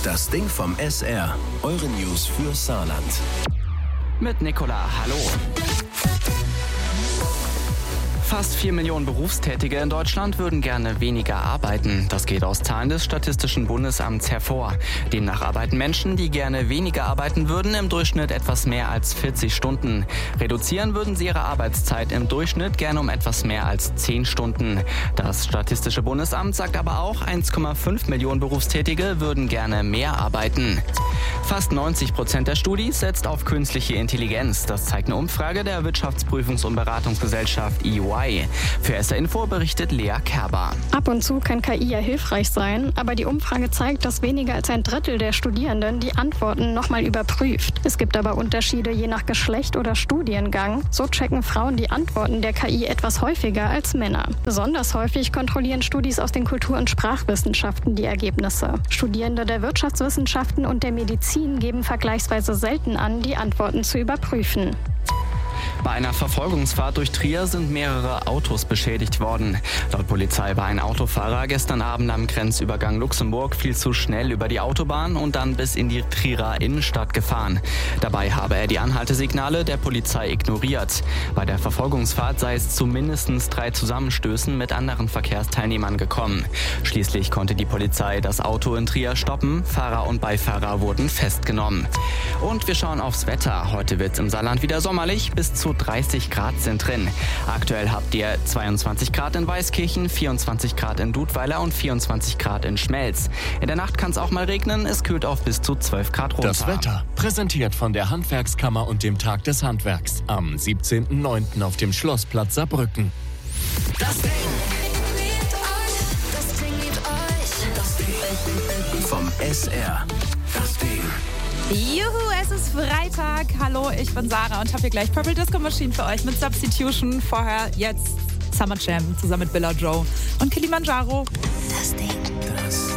Das Ding vom SR. Eure News für Saarland. Mit Nicola, hallo. Fast 4 Millionen Berufstätige in Deutschland würden gerne weniger arbeiten. Das geht aus Zahlen des Statistischen Bundesamts hervor. Demnach arbeiten Menschen, die gerne weniger arbeiten würden, im Durchschnitt etwas mehr als 40 Stunden. Reduzieren würden sie ihre Arbeitszeit im Durchschnitt gerne um etwas mehr als 10 Stunden. Das Statistische Bundesamt sagt aber auch, 1,5 Millionen Berufstätige würden gerne mehr arbeiten. Fast 90% der Studis setzt auf künstliche Intelligenz. Das zeigt eine Umfrage der Wirtschaftsprüfungs- und Beratungsgesellschaft EY. Für SR Info berichtet Lea Kerber. Ab und zu kann KI ja hilfreich sein, aber die Umfrage zeigt, dass weniger als ein Drittel der Studierenden die Antworten nochmal überprüft. Es gibt aber Unterschiede je nach Geschlecht oder Studiengang. So checken Frauen die Antworten der KI etwas häufiger als Männer. Besonders häufig kontrollieren Studis aus den Kultur- und Sprachwissenschaften die Ergebnisse. Studierende der Wirtschaftswissenschaften und der Medizin geben vergleichsweise selten an, die Antworten zu überprüfen. Bei einer Verfolgungsfahrt durch Trier sind mehrere Autos beschädigt worden. Laut Polizei war ein Autofahrer gestern Abend am Grenzübergang Luxemburg viel zu schnell über die Autobahn und dann bis in die Trierer Innenstadt gefahren. Dabei habe er die Anhaltesignale der Polizei ignoriert. Bei der Verfolgungsfahrt sei es zu mindestens 3 Zusammenstößen mit anderen Verkehrsteilnehmern gekommen. Schließlich konnte die Polizei das Auto in Trier stoppen. Fahrer und Beifahrer wurden festgenommen. Und wir schauen aufs Wetter. Heute wird es im Saarland wieder sommerlich. Bis zu 30 Grad sind drin. Aktuell habt ihr 22 Grad in Weißkirchen, 24 Grad in Dudweiler und 24 Grad in Schmelz. In der Nacht kann es auch mal regnen. Es kühlt auf bis zu 12 Grad runter. Das Wetter, präsentiert von der Handwerkskammer und dem Tag des Handwerks. Am 17.09. auf dem Schlossplatz Saarbrücken. Das Ding. Das Ding. Vom SR. Das Ding. Juhu, es ist Freitag. Hallo, ich bin Sarah und habe hier gleich Purple Disco Machine für euch mit Substitution. Vorher jetzt Summer Jam zusammen mit Billa Joe und Kilimanjaro. Das Ding.